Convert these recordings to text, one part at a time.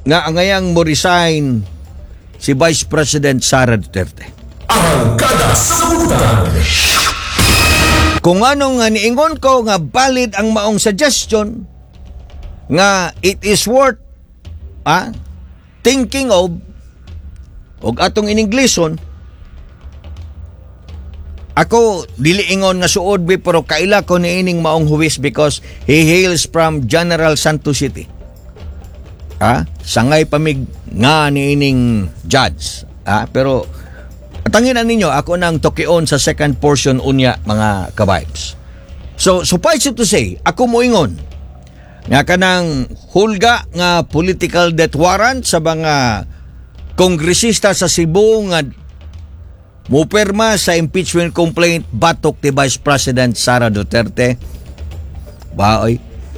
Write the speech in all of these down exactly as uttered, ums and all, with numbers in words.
nga angayang mo resign si Vice President Sara Duterte. Arangkada sa Butan. Kung anong nga niingon ko nga valid ang maong suggestion nga it is worth ah, thinking of og atong in Ingleson, ako dili ingon nga suod bi pero kaila ko niining maong huwis because he hails from General Santos City. Ah, sangay pamig nga niining judge. Ah, pero tanginan ninyo ako nang tokion sa second portion unya mga ka-vibes. So suffice it to say, ako mo ingon nga kanang hulga nga political death warrant sa mga kongresista sa Cebu nga mupirma sa impeachment complaint batok ti Vice President Sara Duterte. Baoy.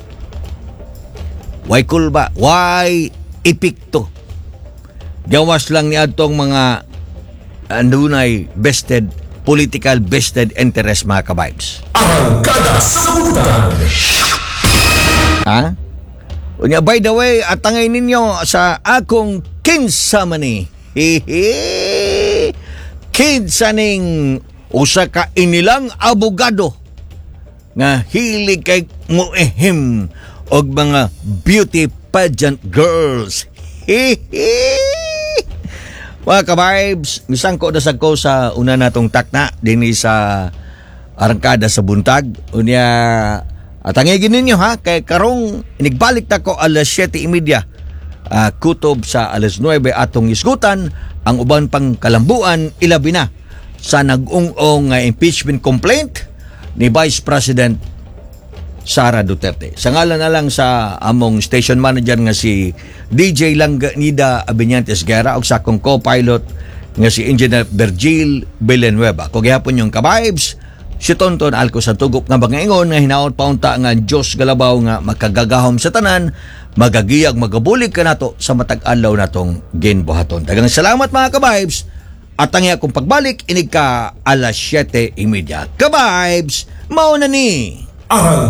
Why cool ba? Why epikto? Gawas lang ni atong mga andunay vested, political vested interest mga ka-vibes. Arangkada sa Butan. Ha? Unya, by the way, atangay ninyo sa akong kinsa man ni. Hehe. Kinsa ning usa ka inilang abogado nga hilig kay muehim og mga beauty pageant girls. Hehe. Mga ka-vibes, misang ko dasag ko sa una natong takna din sa Arangkada sa Buntag. Unya, at angigin ninyo ha, kay karong inigbalik ta ko alas siyete trenta, uh, kutob sa alas nuwebe atong isgutan ang uban pang kalambuan ilabi na sa nag-ung-ong uh, impeachment complaint ni Vice President Sara Duterte. Sa ngalan na lang sa among station manager nga si D J Langanida Abinyantes Guerra o sa akong co-pilot nga si Engineer Virgil Villanueva. Kung gihapon yung ka-vibes, si Tonton Alco sa tugop nga mga ingon nga hinaot paunta nga Diyos galabaw nga makagagahom sa tanan, magagiyag, magabulig ka nato sa matag adlaw natong ginbuhaton. Daghang salamat mga ka-vibes at ang akong pagbalik inig ka alas siyete trenta. Ka-vibes, mao na ni. Arang